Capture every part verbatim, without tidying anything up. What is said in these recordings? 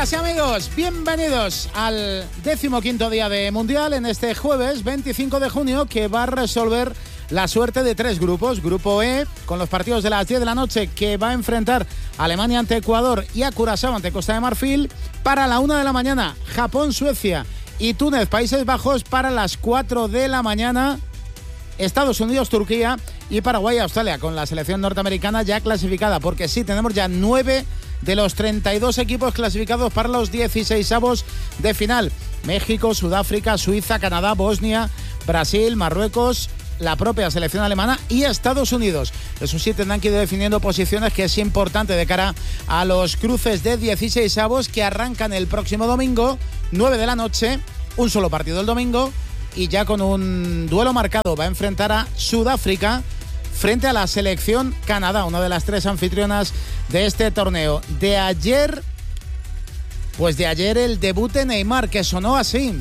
Amigas y amigos, bienvenidos al decimoquinto día de Mundial en este jueves veinticinco de junio, que va a resolver la suerte de tres grupos. Grupo E, con los partidos de las diez de la noche, que va a enfrentar a Alemania ante Ecuador y a Curazao ante Costa de Marfil. Para la una de la mañana, Japón, Suecia y Túnez, Países Bajos. Para las cuatro de la mañana, Estados Unidos, Turquía y Paraguay, Australia, con la selección norteamericana ya clasificada, porque sí, tenemos ya nueve de los treinta y dos equipos clasificados para los dieciseisavos de final. México, Sudáfrica, Suiza, Canadá, Bosnia, Brasil, Marruecos, la propia selección alemana y Estados Unidos. Eso sí, tendrán que ir definiendo posiciones, que es importante de cara a los cruces de dieciseisavos que arrancan el próximo domingo, nueve de la noche, un solo partido el domingo, y ya con un duelo marcado. Va a enfrentar a Sudáfrica frente a la selección Canadá, una de las tres anfitrionas de este torneo. De ayer, pues de ayer el debut de Neymar, que sonó así.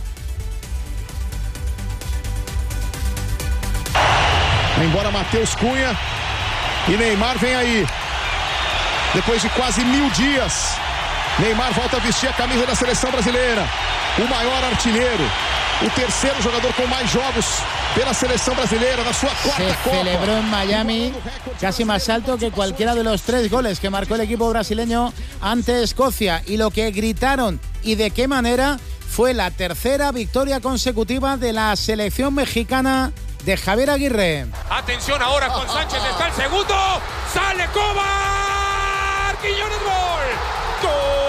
Embora Matheus Cunha e Neymar vem aí. Depois de quase mil dias, Neymar volta a vestir a camisa da seleção brasileira. O maior artilheiro, o terceiro jogador com mais jogos pela selección brasileña, na sua cuarta Se Copa. celebró en Miami casi más alto que cualquiera de los tres goles que marcó el equipo brasileño ante Escocia. Y lo que gritaron y de qué manera fue la tercera victoria consecutiva de la selección mexicana de Javier Aguirre. Atención ahora con Sánchez, está el segundo, sale Kovar, Quiñones, gol, gol.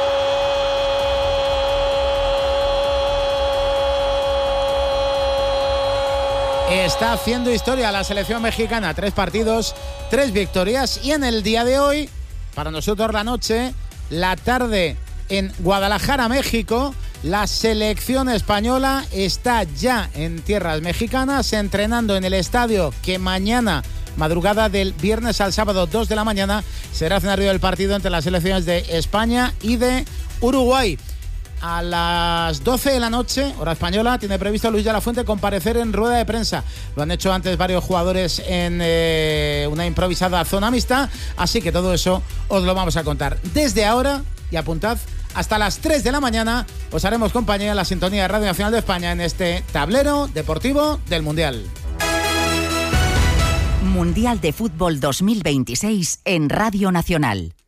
Está haciendo historia la selección mexicana. Tres partidos, tres victorias. Y en el día de hoy, para nosotros la noche, la tarde en Guadalajara, México, la selección española está ya en tierras mexicanas, entrenando en el estadio que mañana, madrugada del viernes al sábado, dos de la mañana, será escenario del partido entre las selecciones de España y de Uruguay. A las doce de la noche, hora española, tiene previsto Luis de la Fuente comparecer en rueda de prensa. Lo han hecho antes varios jugadores en eh, una improvisada zona mixta, así que todo eso os lo vamos a contar desde ahora. Y apuntad, hasta las tres de la mañana os haremos compañía en la sintonía de Radio Nacional de España en este tablero deportivo del Mundial. Mundial de Fútbol dos mil veintiséis en Radio Nacional.